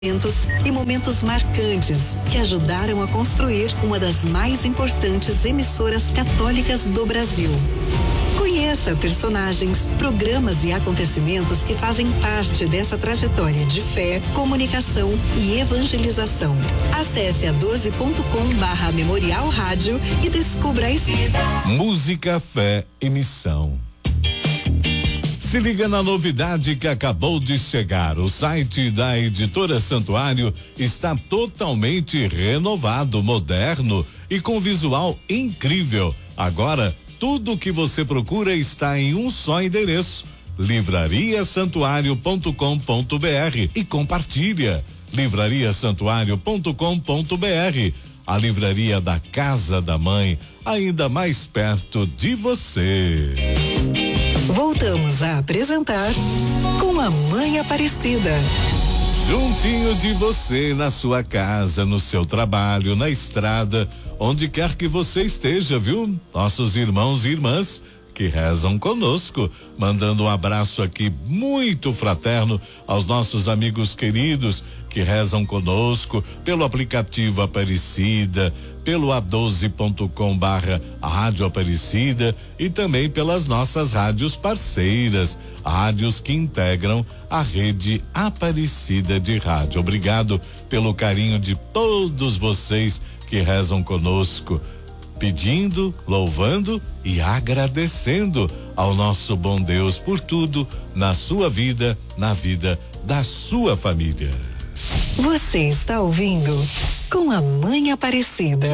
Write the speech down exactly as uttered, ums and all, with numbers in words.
E momentos marcantes que ajudaram a construir uma das mais importantes emissoras católicas do Brasil. Conheça personagens, programas e acontecimentos que fazem parte dessa trajetória de fé, comunicação e evangelização. Acesse a doze ponto com barra Memorial Rádio e descubra a história. Música, fé e missão. Se liga na novidade que acabou de chegar. O site da Editora Santuário está totalmente renovado, moderno e com visual incrível. Agora, tudo o que você procura está em um só endereço: livraria santuário ponto com ponto br, e compartilha. livraria santuário ponto com ponto br, a livraria da Casa da Mãe, ainda mais perto de você. Voltamos a apresentar Com a Mãe Aparecida. Juntinho de você, na sua casa, no seu trabalho, na estrada, onde quer que você esteja, viu? Nossos irmãos e irmãs que rezam conosco, mandando um abraço aqui muito fraterno aos nossos amigos queridos que rezam conosco pelo aplicativo Aparecida, pelo a doze ponto com barra Rádio Aparecida e também pelas nossas rádios parceiras, rádios que integram a rede Aparecida de rádio. Obrigado pelo carinho de todos vocês que rezam conosco, pedindo, louvando e agradecendo ao nosso bom Deus por tudo na sua vida, na vida da sua família. Você está ouvindo Com a Mãe Aparecida.